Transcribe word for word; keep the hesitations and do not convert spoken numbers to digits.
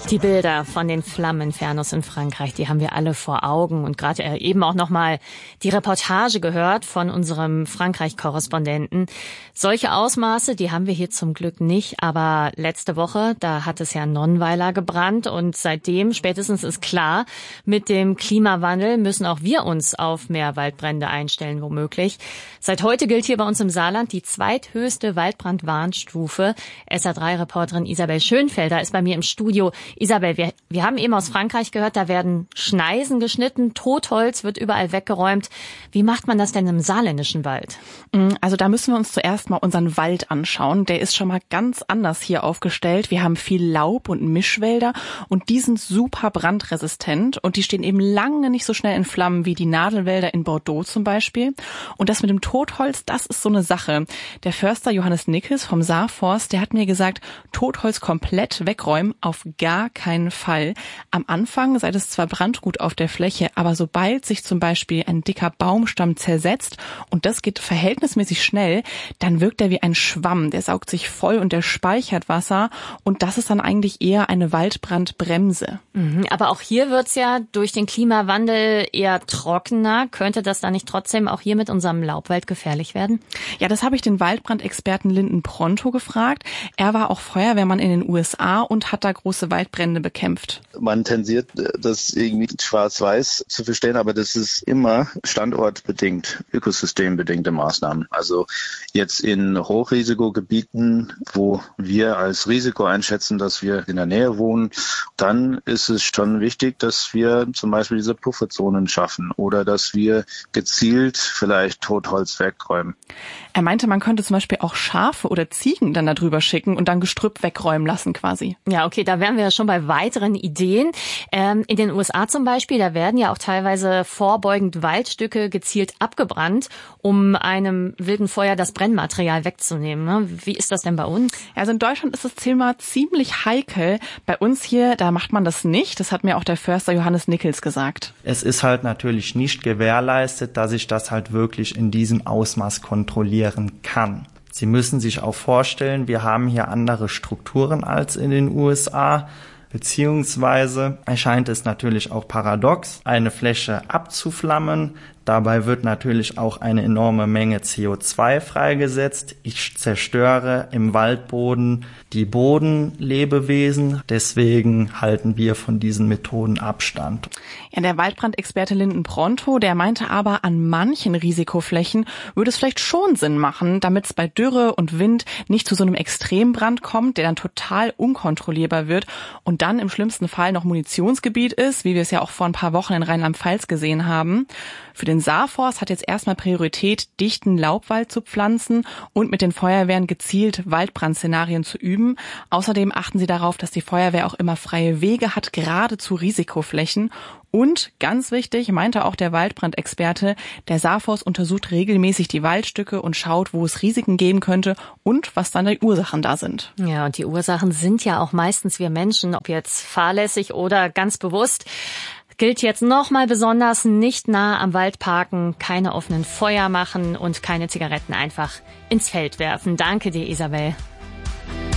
Die Bilder von den Flammeninfernos in Frankreich, die haben wir alle vor Augen. Und gerade eben auch nochmal die Reportage gehört von unserem Frankreich-Korrespondenten. Solche Ausmaße, die haben wir hier zum Glück nicht. Aber letzte Woche, da hat es ja in Nonnweiler gebrannt. Und seitdem, spätestens ist klar, mit dem Klimawandel müssen auch wir uns auf mehr Waldbrände einstellen, womöglich. Seit heute gilt hier bei uns im Saarland die zweithöchste Waldbrandwarnstufe. S A drei Reporterin Isabel Schönfelder ist bei mir im Studio. Isabel, wir, wir haben eben aus Frankreich gehört, da werden Schneisen geschnitten, Totholz wird überall weggeräumt. Wie macht man das denn im saarländischen Wald? Also da müssen wir uns zuerst mal unseren Wald anschauen. Der ist schon mal ganz anders hier aufgestellt. Wir haben viel Laub und Mischwälder und die sind super brandresistent und die stehen eben lange nicht so schnell in Flammen wie die Nadelwälder in Bordeaux zum Beispiel. Und das mit dem Totholz, das ist so eine Sache. Der Förster Johannes Nickels vom Saarforst, der hat mir gesagt, Totholz komplett wegräumen, auf gar keinen Fall. Am Anfang sei es zwar brandgut auf der Fläche, aber sobald sich zum Beispiel ein dicker Baumstamm zersetzt, und das geht verhältnismäßig schnell, dann wirkt er wie ein Schwamm. Der saugt sich voll und der speichert Wasser. Und das ist dann eigentlich eher eine Waldbrandbremse. Mhm, aber auch hier wird's ja durch den Klimawandel eher trockener. Könnte das dann nicht trotzdem auch hier mit unserem Laubwald gefährlich werden? Ja, das habe ich den Waldbrandexperten Linden Pronto gefragt. Er war auch Feuerwehrmann in den U S A und hat da große Waldbrände bekämpft. Man tendiert, das irgendwie schwarz-weiß zu verstehen, aber das ist immer standortbedingt, ökosystembedingte Maßnahmen. Also jetzt in Hochrisikogebieten, wo wir als Risiko einschätzen, dass wir in der Nähe wohnen, dann ist es schon wichtig, dass wir zum Beispiel diese Pufferzonen schaffen oder dass wir gezielt vielleicht Totholz wegräumen. Er meinte, man könnte zum Beispiel auch Schafe oder Ziegen dann da drüber schicken und dann Gestrüpp wegräumen lassen quasi. Ja, okay, da wären wir ja schon bei weiteren Ideen. Ähm, in den U S A zum Beispiel, da werden ja auch teilweise vorbeugend Waldstücke gezielt abgebrannt, um einem wilden Feuer das Brennmaterial wegzunehmen. Ne? Wie ist das denn bei uns? Also in Deutschland ist das Thema ziemlich heikel. Bei uns hier, da macht man das nicht. Das hat mir auch der Förster Johannes Nickels gesagt. Es ist halt natürlich nicht gewährleistet, dass ich das halt wirklich in diesem Ausmaß kontrollieren kann. Sie müssen sich auch vorstellen, wir haben hier andere Strukturen als in den U S A, beziehungsweise erscheint es natürlich auch paradox, eine Fläche abzuflammen. Dabei wird natürlich auch eine enorme Menge C O zwei freigesetzt. Ich zerstöre im Waldboden die Bodenlebewesen. Deswegen halten wir von diesen Methoden Abstand. Ja, der Waldbrandexperte Linden Pronto, der meinte aber, an manchen Risikoflächen würde es vielleicht schon Sinn machen, damit es bei Dürre und Wind nicht zu so einem Extrembrand kommt, der dann total unkontrollierbar wird und dann im schlimmsten Fall noch Munitionsgebiet ist, wie wir es ja auch vor ein paar Wochen in Rheinland-Pfalz gesehen haben. Für den Saarforst hat jetzt erstmal Priorität, dichten Laubwald zu pflanzen und mit den Feuerwehren gezielt Waldbrandszenarien zu üben. Außerdem achten sie darauf, dass die Feuerwehr auch immer freie Wege hat, gerade zu Risikoflächen. Und ganz wichtig, meinte auch der Waldbrandexperte, der Saarforst untersucht regelmäßig die Waldstücke und schaut, wo es Risiken geben könnte und was dann die Ursachen da sind. Ja, und die Ursachen sind ja auch meistens wir Menschen, ob jetzt fahrlässig oder ganz bewusst. Gilt jetzt nochmal besonders, nicht nah am Wald parken, keine offenen Feuer machen und keine Zigaretten einfach ins Feld werfen. Danke dir, Isabel.